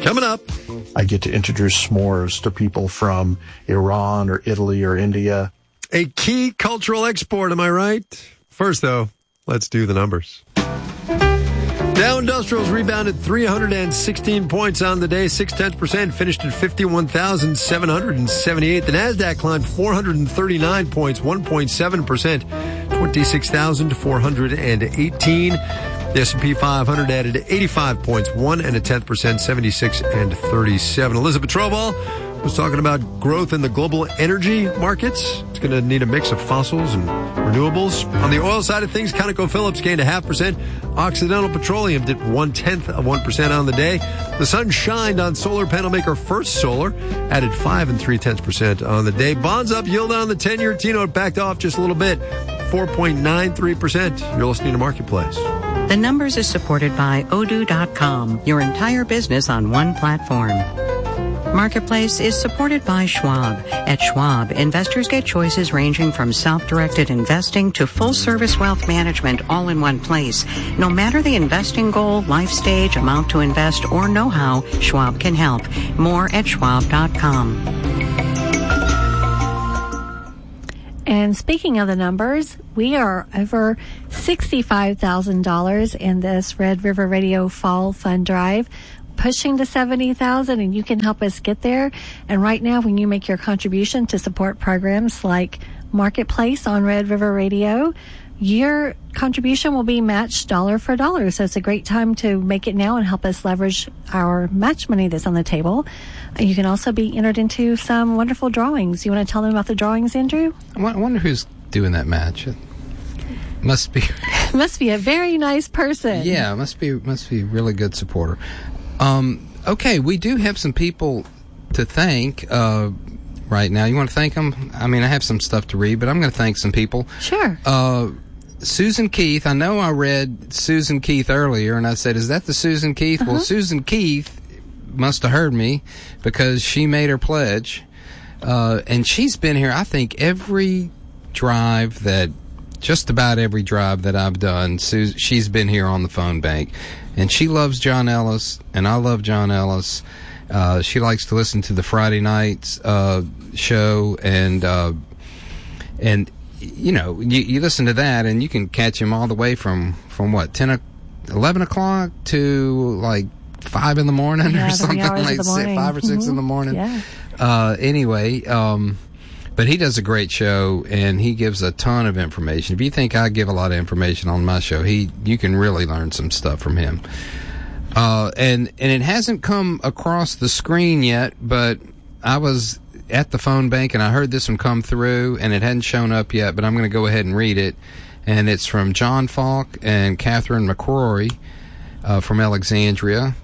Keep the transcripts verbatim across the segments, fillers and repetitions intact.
Coming up, I get to introduce s'mores to people from Iran or Italy or India. A key cultural export, am I right? First, though, let's do the numbers. Dow Industrials rebounded three hundred sixteen points on the day, six tenths percent, finished at fifty-one thousand seven hundred seventy-eight. The NASDAQ climbed four hundred thirty-nine points, one point seven percent, twenty-six thousand four hundred eighteen. The S and P five hundred added eighty-five points, one and a tenth percent, seventy-six and thirty-seven. Elizabeth Trovall was talking about growth in the global energy markets. It's going to need a mix of fossils and renewables. On the oil side of things, ConocoPhillips gained a half percent. Occidental Petroleum did one-tenth of one percent on the day. The sun shined on solar panel maker First Solar, added five and three-tenths percent on the day. Bonds up, yield on the ten-year T-note backed off just a little bit, four point nine three percent. You're listening to Marketplace. The Numbers is supported by Odoo dot com, your entire business on one platform. Marketplace is supported by Schwab. At Schwab, investors get choices ranging from self-directed investing to full-service wealth management all in one place. No matter the investing goal, life stage, amount to invest, or know-how, Schwab can help. More at Schwab dot com. And speaking of the numbers, we are over sixty-five thousand dollars in this Red River Radio Fall Fund Drive, pushing to seventy thousand dollars, and you can help us get there. And right now, when you make your contribution to support programs like Marketplace on Red River Radio, your contribution will be matched dollar for dollar. So it's a great time to make it now and help us leverage our match money that's on the table. You can also be entered into some wonderful drawings. You want to tell them about the drawings, Andrew? I wonder who's doing that match. It must be must be a very nice person. Yeah, must be must be a really good supporter. Um, okay, we do have some people to thank uh, right now. You want to thank them? I mean, I have some stuff to read, but I'm going to thank some people. Sure. Uh, Susan Keith. I know I read Susan Keith earlier, and I said, is that the Susan Keith? Uh-huh. Well, Susan Keith must have heard me because she made her pledge. Uh, and she's been here, I think, every drive that, just about every drive that I've done, Sus- she's been here on the phone bank. And she loves John Ellis, and I love John Ellis. Uh, she likes to listen to the Friday night uh, show, and, uh, and you know, you, you listen to that, and you can catch him all the way from, from what, ten, eleven o'clock to, like, five in the morning yeah, or something like that, five or six mm-hmm. in the morning. Yeah. Uh, anyway, um, but he does a great show, and he gives a ton of information. If you think I give a lot of information on my show, he you can really learn some stuff from him. Uh, and and it hasn't come across the screen yet, but I was at the phone bank, and I heard this one come through, and it hadn't shown up yet, but I'm going to go ahead and read it. And it's from John Falk and Catherine McCrory uh, from Alexandria.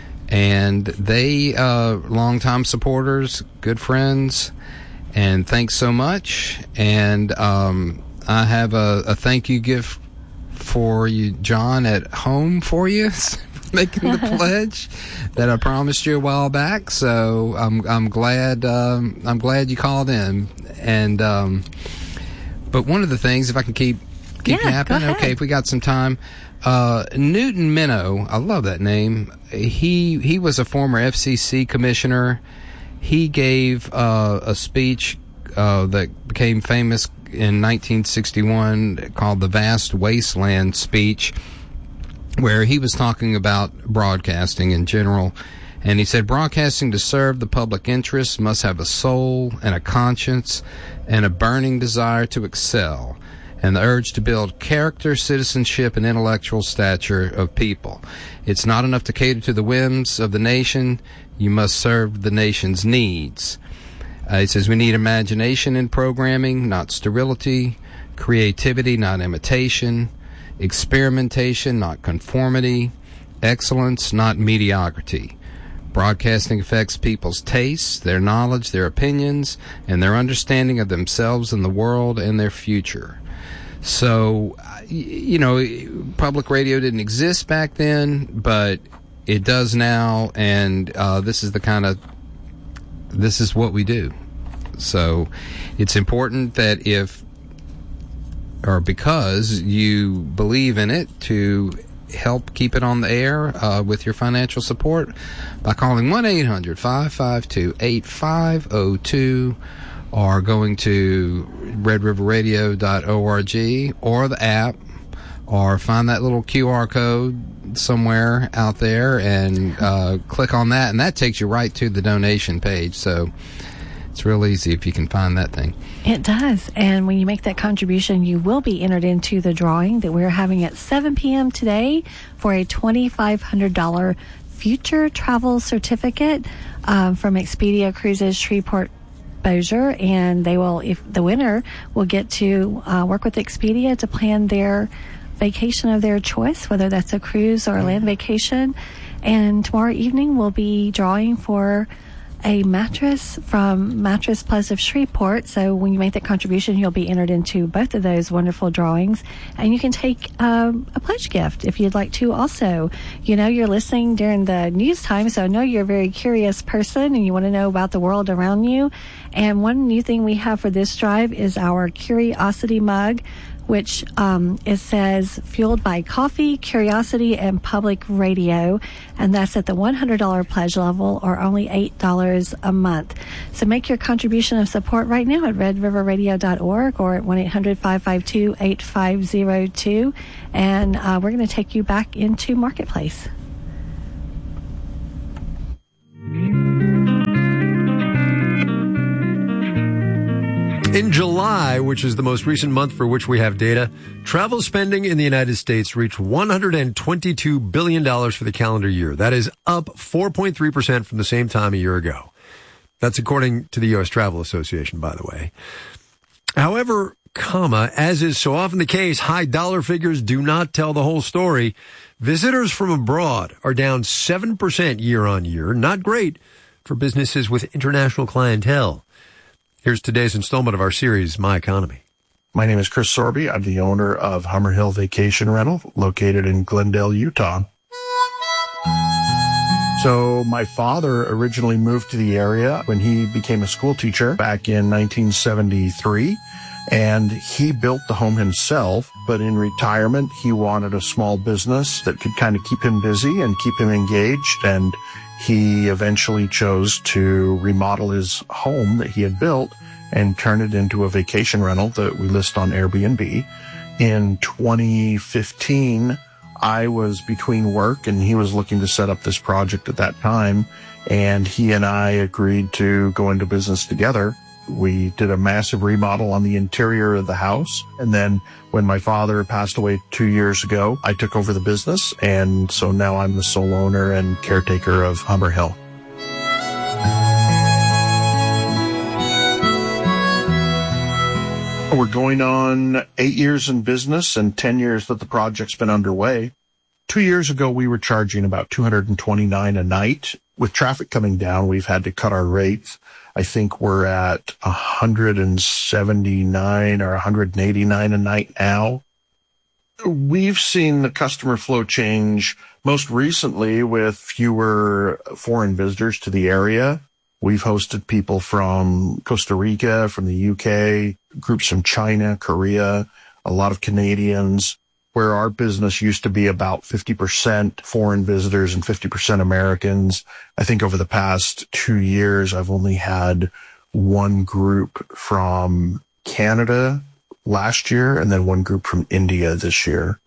And they, uh, longtime supporters, good friends, and thanks so much. And um, I have a, a thank you gift for you, John, at home for you, making the pledge that I promised you a while back. So I'm I'm glad um, I'm glad you called in. And um, but one of the things, if I can keep keep yeah, yapping, okay, if we got some time. Uh, Newton Minow, I love that name. He he was a former F C C commissioner. He gave uh, a speech uh, that became famous in nineteen sixty-one called the Vast Wasteland Speech, where he was talking about broadcasting in general. And he said, broadcasting to serve the public interest must have a soul and a conscience and a burning desire to excel, and the urge to build character, citizenship, and intellectual stature of people. It's not enough to cater to the whims of the nation. You must serve the nation's needs. Uh, he says we need imagination in programming, not sterility, creativity, not imitation, experimentation, not conformity, excellence, not mediocrity. Broadcasting affects people's tastes, their knowledge, their opinions, and their understanding of themselves and the world and their future. So, you know, public radio didn't exist back then, but it does now, and uh, this is the kind of, this is what we do. So it's important that if, or because you believe in it, to help keep it on the air uh, with your financial support by calling one eight hundred five five two eight five zero two or going to red river radio dot org or the app, or find that little Q R code somewhere out there and uh, click on that, and that takes you right to the donation page. So it's real easy if you can find that thing. It does. And when you make that contribution, you will be entered into the drawing that we're having at seven p.m. today for a twenty-five hundred dollars future travel certificate um, from Expedia Cruises Shreveport Bossier, and they will, if the winner will get to uh, work with Expedia to plan their vacation of their choice, whether that's a cruise or a land vacation. And tomorrow evening we'll be drawing for a mattress from Mattress Plus of Shreveport. So when you make that contribution, you'll be entered into both of those wonderful drawings, and you can take um, a pledge gift if you'd like to also. You know, you're listening during the news time, so I know you're a very curious person and you want to know about the world around you. And one new thing we have for this drive is our Curiosity mug, which um, it says fueled by coffee, curiosity, and public radio. And that's at the one hundred dollars pledge level, or only eight dollars a month. So make your contribution of support right now at red river radio dot org or at one eight hundred five five two eight five zero two. And uh, we're going to take you back into Marketplace. In July, which is the most recent month for which we have data, travel spending in the United States reached one hundred twenty-two billion dollars for the calendar year. That is up four point three percent from the same time a year ago. That's according to the U S Travel Association, by the way. However, comma, as is so often the case, high dollar figures do not tell the whole story. Visitors from abroad are down seven percent year on year. Not great for businesses with international clientele. Here's today's installment of our series, My Economy. My name is Chris Sorby. I'm the owner of Hummer Hill Vacation Rental, located in Glendale, Utah. So my father originally moved to the area when he became a school teacher back in nineteen seventy-three, and he built the home himself. But in retirement, he wanted a small business that could kind of keep him busy and keep him engaged, and he eventually chose to remodel his home that he had built and turn it into a vacation rental that we list on Airbnb. In twenty fifteen, I was between work and he was looking to set up this project at that time, and he and I agreed to go into business together. We did a massive remodel on the interior of the house, and then when my father passed away two years ago, I took over the business, and so now I'm the sole owner and caretaker of Hummer Hill. We're going on eight years in business and ten years that the project's been underway. Two years ago, we were charging about two hundred twenty-nine dollars a night. With traffic coming down, we've had to cut our rates. I think we're at one hundred seventy-nine or one hundred eighty-nine a night now. We've seen the customer flow change most recently with fewer foreign visitors to the area. We've hosted people from Costa Rica, from the U K, groups from China, Korea, a lot of Canadians, where our business used to be about fifty percent foreign visitors and fifty percent Americans. I think over the past two years, I've only had one group from Canada last year and then one group from India this year.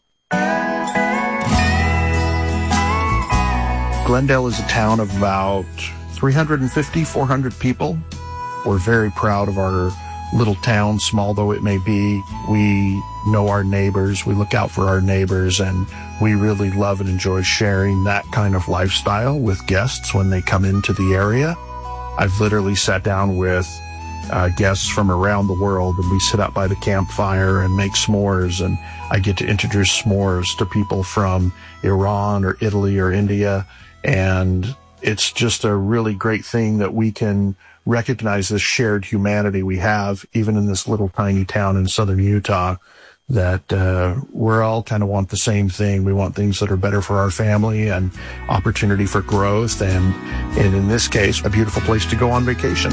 Glendale is a town of about three hundred fifty, four hundred people. We're very proud of our little town, small though it may be. We know our neighbors, we look out for our neighbors, and we really love and enjoy sharing that kind of lifestyle with guests when they come into the area. I've literally sat down with uh, guests from around the world, and we sit out by the campfire and make s'mores, and I get to introduce s'mores to people from Iran or Italy or India, and it's just a really great thing that we can recognize this shared humanity we have, even in this little tiny town in southern Utah, that uh, we're all kind of want the same thing. We want things that are better for our family and opportunity for growth, and, and in this case, a beautiful place to go on vacation.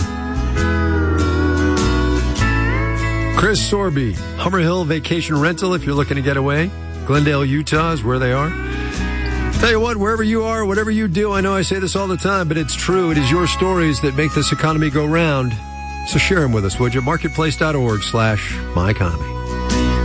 Chris Sorby, Hummer Hill Vacation Rental, if you're looking to get away. Glendale, Utah is where they are. Tell you what, wherever you are, whatever you do, I know I say this all the time, but it's true. It is your stories that make this economy go round. So share them with us, would you? Marketplace.org slash my economy.